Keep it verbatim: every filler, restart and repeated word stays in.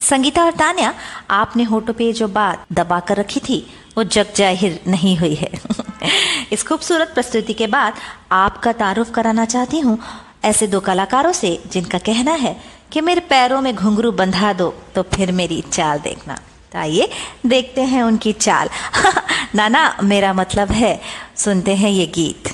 संगीता और तान्या, आपने होठों पे जो बात दबा कर रखी थी वो जग जाहिर नहीं हुई है। इस खूबसूरत प्रस्तुति के बाद आपका तारुफ कराना चाहती हूँ ऐसे दो कलाकारों से जिनका कहना है कि मेरे पैरों में घुंघरू बंधा दो तो फिर मेरी चाल देखना। तो आइए देखते हैं उनकी चाल। नाना, मेरा मतलब है, सुनते हैं ये गीत।